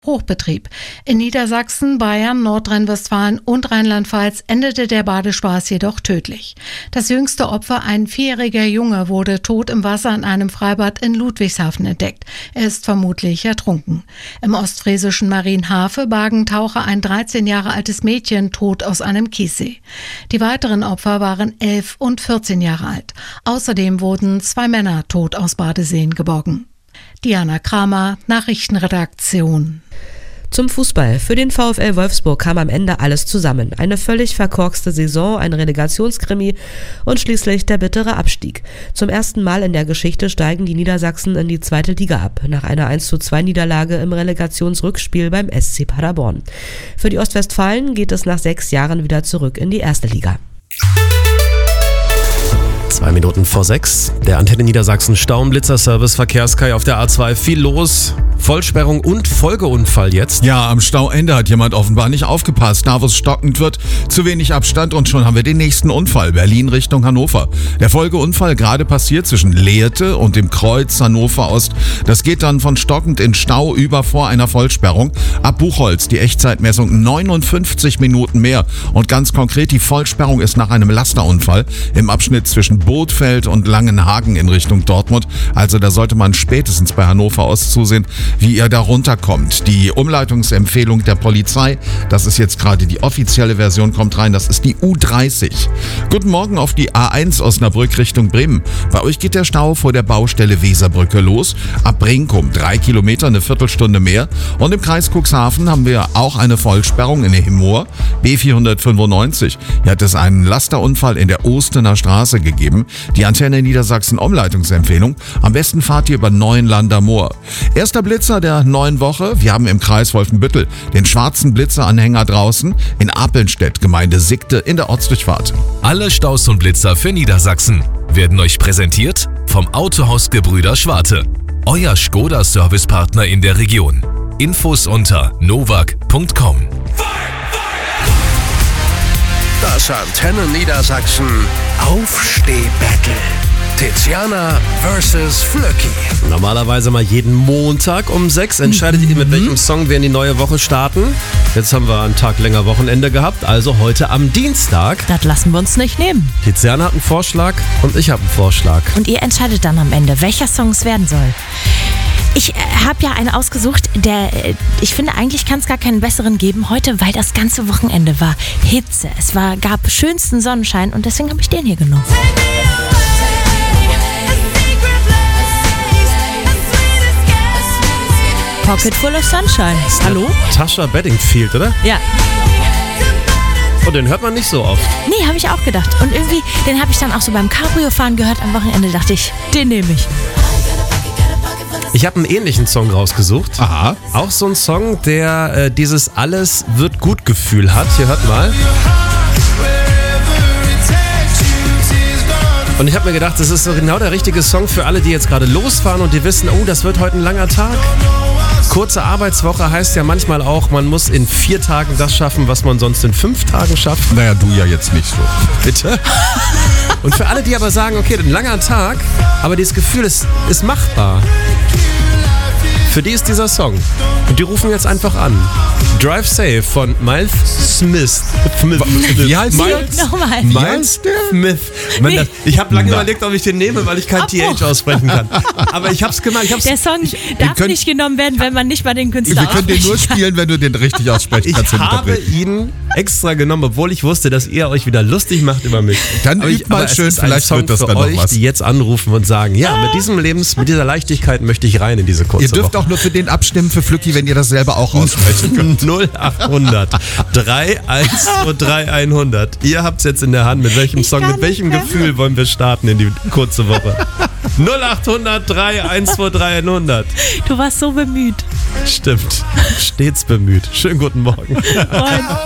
Hochbetrieb. In Niedersachsen, Bayern, Nordrhein-Westfalen und Rheinland-Pfalz endete der Badespaß jedoch tödlich. Das jüngste Opfer, ein 4-jähriger Junge, wurde tot im Wasser in einem Freibad in Ludwigshafen entdeckt. Er ist vermutlich ertrunken. Im ostfriesischen Marienhafe bargen Taucher ein 13 Jahre altes Mädchen tot aus einem Kiessee. Die weiteren Opfer waren 11 und 14 Jahre alt. Außerdem wurden 2 Männer tot aus Badeseen geborgen. Diana Kramer, Nachrichtenredaktion. Zum Fußball. Für den VfL Wolfsburg kam am Ende alles zusammen. Eine völlig verkorkste Saison, ein Relegationskrimi und schließlich der bittere Abstieg. Zum ersten Mal in der Geschichte steigen die Niedersachsen in die 2. Liga ab, nach einer 1:2-Niederlage im Relegationsrückspiel beim SC Paderborn. Für die Ostwestfalen geht es nach 6 Jahren wieder zurück in die 1. Liga. 2 Minuten vor 6. Der Antenne Niedersachsen Stauenblitzer-Service Verkehrskai auf der A2. Viel los. Vollsperrung und Folgeunfall jetzt. Ja, am Stauende hat jemand offenbar nicht aufgepasst. Da, wo es stockend wird, zu wenig Abstand und schon haben wir den nächsten Unfall. Berlin Richtung Hannover. Der Folgeunfall gerade passiert zwischen Lehrte und dem Kreuz Hannover Ost. Das geht dann von stockend in Stau über vor einer Vollsperrung. Ab Buchholz die Echtzeitmessung 59 Minuten mehr. Und ganz konkret, die Vollsperrung ist nach einem Lasterunfall im Abschnitt zwischen Bothfeld und Langenhagen in Richtung Dortmund. Also da sollte man spätestens bei Hannover Ost zusehen, wie ihr da runterkommt. Die Umleitungsempfehlung der Polizei, das ist jetzt gerade die offizielle Version, kommt rein, das ist die U30. Guten Morgen auf die A1 Osnabrück Richtung Bremen. Bei euch geht der Stau vor der Baustelle Weserbrücke los. Ab Brinkum 3 Kilometer, eine Viertelstunde mehr. Und im Kreis Cuxhaven haben wir auch eine Vollsperrung in Himmoor. B495. Hier hat es einen Lasterunfall in der Ostener Straße gegeben. Die Antenne Niedersachsen Umleitungsempfehlung. Am besten fahrt ihr über Neuenlander Moor. Erster Blitzer der neuen Woche. Wir haben im Kreis Wolfenbüttel den schwarzen Blitzeranhänger draußen. In Apelnstedt, Gemeinde Sickte, in der Ortsdurchfahrt. Alle Staus und Blitzer für Niedersachsen werden euch präsentiert vom Autohaus Gebrüder Schwarte. Euer Škoda-Servicepartner in der Region. Infos unter novak.com. Das Antenne Niedersachsen Aufsteh-Battle. Tiziana versus Flöcki. Normalerweise mal jeden Montag um 6 entscheidet ihr, mit welchem Song wir in die neue Woche starten. Jetzt haben wir einen Tag länger Wochenende gehabt, also heute am Dienstag. Das lassen wir uns nicht nehmen. Tiziana hat einen Vorschlag und ich habe einen Vorschlag. Und ihr entscheidet dann am Ende, welcher Song es werden soll. Ich habe ja einen ausgesucht, ich finde, eigentlich kann es gar keinen besseren geben heute, weil das ganze Wochenende war Hitze. Es gab schönsten Sonnenschein und deswegen habe ich den hier genommen. Pocket full of sunshine. Hallo? Tasha Bedingfield, oder? Ja. Oh, den hört man nicht so oft. Nee, habe ich auch gedacht. Und irgendwie, den habe ich dann auch so beim Cabrio-Fahren gehört. Am Wochenende dachte ich, den nehme ich. Ich habe einen ähnlichen Song rausgesucht. Aha. Auch so ein Song, der dieses Alles wird gut Gefühl hat. Hier hört mal. Und ich habe mir gedacht, das ist so genau der richtige Song für alle, die jetzt gerade losfahren und die wissen, oh, das wird heute ein langer Tag. Kurze Arbeitswoche heißt ja manchmal auch, man muss in 4 Tagen das schaffen, was man sonst in 5 Tagen schafft. Naja, du ja jetzt nicht so. Bitte? Und für alle, die aber sagen, okay, ein langer Tag, aber dieses Gefühl ist machbar. Für die ist dieser Song. Und die rufen jetzt einfach an. Drive Safe von Miles Smith. Wie heißt Nochmal. Miles Smith. Ich habe lange überlegt, ob ich den nehme, weil ich kein TH aussprechen kann. Aber ich hab's gemacht. Der Song darf nicht genommen werden, wenn man nicht mal den Künstler Wir können den nur spielen, wenn du den richtig aussprechen kannst. Ich habe ihn extra genommen, obwohl ich wusste, dass ihr euch wieder lustig macht über mich. Dann übt mal schön, vielleicht wird das dann noch was. Die jetzt anrufen und sagen, ja, mit dieser Leichtigkeit möchte ich rein in diese kurze Ihr dürft Woche. auch nur für den abstimmen, für Flücki, wenn ihr das selber auch aussprechen könnt. 0800 313 100. Ihr habt's jetzt in der Hand. Mit welchem Song, mit welchem Gefühl wollen wir starten in die kurze Woche? 0800 313 100. Du warst so bemüht. Stimmt. Stets bemüht. Schönen guten Morgen.